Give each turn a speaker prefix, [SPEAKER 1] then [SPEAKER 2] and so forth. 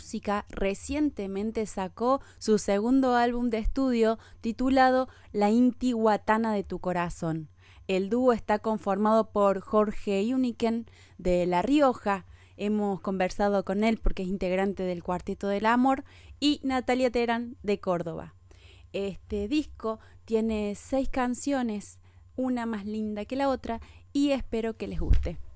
[SPEAKER 1] música recientemente sacó su segundo álbum de estudio titulado La Intihuatana de tu corazón. El dúo está conformado por Jorge Uniken de La Rioja, hemos conversado con él porque es integrante del Cuarteto del Amor, y Natalia Terán de Córdoba. Este disco tiene 6 canciones, una más linda que la otra, y espero que les guste.